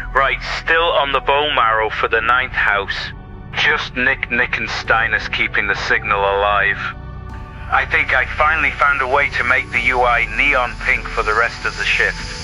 Right, still on the bone marrow for the 9th house. Just Nick and Steiners keeping the signal alive. I think I finally found a way to make the UI neon pink for the rest of the shift.